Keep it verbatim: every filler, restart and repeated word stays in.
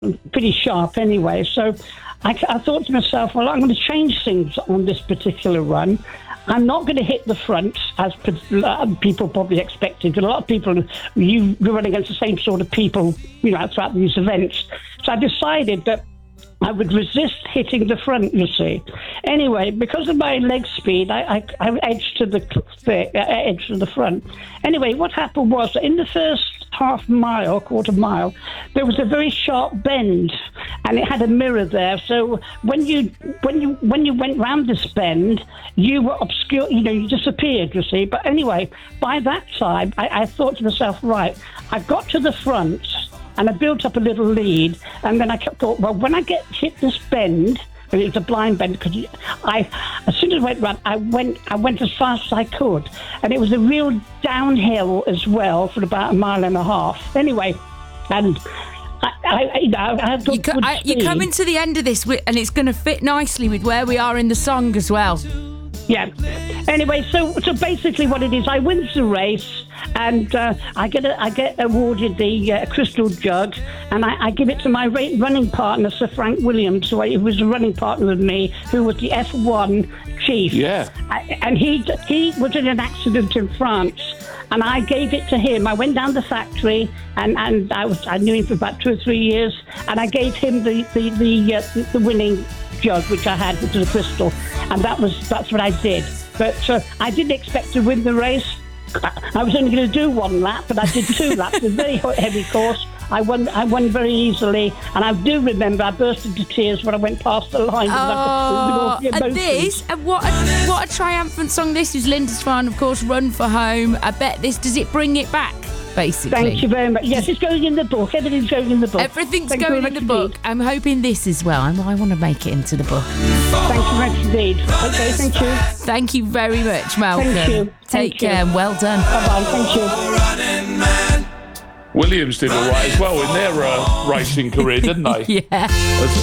pretty sharp anyway. So I, I thought to myself, well, I'm going to change things on this particular run. I'm not going to hit the front as people probably expected. A lot of people, you run against the same sort of people, you know, throughout these events. So I decided that I would resist hitting the front, you see. Anyway, because of my leg speed, I, I, I edged to the, the uh, edge to the front. Anyway, what happened was that in the first half mile, quarter mile, there was a very sharp bend, and it had a mirror there. So when you when you when you went round this bend, you were obscure. You know, you disappeared. You see. But anyway, by that time, I, I thought to myself, right, I got to the front. And I built up a little lead, and then I thought, well, when I get hit this bend, and it was a blind bend, because I, as soon as I went round, I went, I went as fast as I could, and it was a real downhill as well for about a mile and a half. Anyway, and I, I, you know, I had good, you co- good I, speed. You're coming to the end of this, and it's going to fit nicely with where we are in the song as well. Yeah. Anyway, so so basically, what it is, I win the race, and uh, I get a, I get awarded the uh, crystal jug, and I, I give it to my ra- running partner, Sir Frank Williams, who, who was a running partner with me, who was the F one chief. Yeah. I, and he he was in an accident in France, and I gave it to him. I went down the factory, and, and I was I knew him for about two or three years, and I gave him the the the, uh, the, the winning jug, which I had, which was a crystal, and that was that's what I did. But uh, I didn't expect to win the race. I was only going to do one lap, but I did two laps. It was a very heavy course. I won. I won very easily, and I do remember I burst into tears when I went past the line. Oh, and this, and what a, what a triumphant song this is. Lindisfarne, of course, Run for Home. I bet this, does it bring it back? Basically. Thank you very much. Yes, it's going in the book. Everything's going in the book. Everything's Thank going in the book. Indeed. I'm hoping this as well. I, I want to make it into the book. Thank you very much indeed. Okay, thank you. Thank you very much, Malcolm. Thank you. Take Thank care. you. Well done. Bye-bye. Thank you. Williams did all right as well in their uh, racing career, didn't they? Yeah.